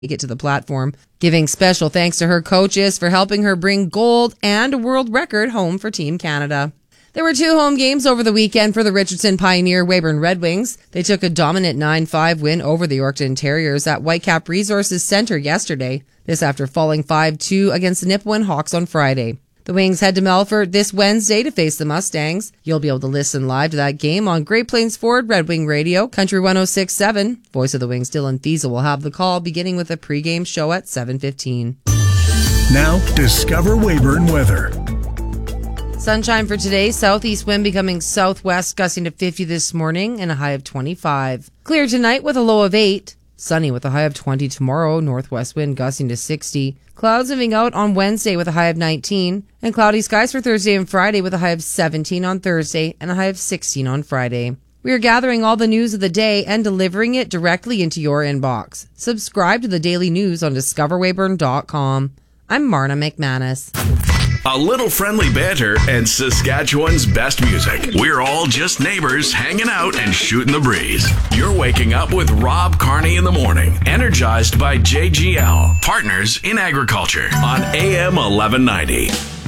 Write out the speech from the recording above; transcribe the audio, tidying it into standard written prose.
get to the platform, giving special thanks to her coaches for helping her bring gold and a world record home for Team Canada. There were 2 home games over the weekend for the Richardson Pioneer Weyburn Red Wings. They took a dominant 9-5 win over the Yorkton Terriers at Whitecap Resources Centre yesterday. This after falling 5-2 against the Nipawin Hawks on Friday. The Wings head to Melfort this Wednesday to face the Mustangs. You'll be able to listen live to that game on Great Plains Ford Red Wing Radio, Country 106.7. Voice of the Wings Dylan Fiesel will have the call beginning with a pregame show at 7:15. Now, discover Weyburn weather. Sunshine for today, southeast wind becoming southwest, gusting to 50 this morning and a high of 25. Clear tonight with a low of 8. Sunny with a high of 20 tomorrow, northwest wind gusting to 60. Clouds moving out on Wednesday with a high of 19. And cloudy skies for Thursday and Friday with a high of 17 on Thursday and a high of 16 on Friday. We are gathering all the news of the day and delivering it directly into your inbox. Subscribe to the daily news on discoverweyburn.com. I'm Marna McManus. A little friendly banter and Saskatchewan's best music. We're all just neighbors hanging out and shooting the breeze. You're waking up with Rob Carney in the morning. Energized by JGL, partners in agriculture on AM 1190.